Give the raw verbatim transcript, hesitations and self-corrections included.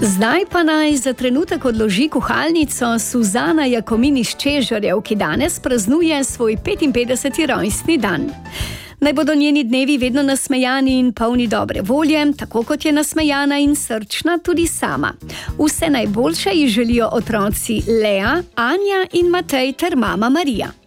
Zdaj pa naj za trenutek odloži kuhalnico Suzana Jakomin iz Čežarjev, ki danes praznuje svoj petinpetdeseti rojstni dan. Naj bodo njeni dnevi vedno nasmejani in polni dobre volje, tako kot je nasmejana in srčna tudi sama. Vse najboljše ji želijo otroci Lea, Anja in Matej ter mama Marija.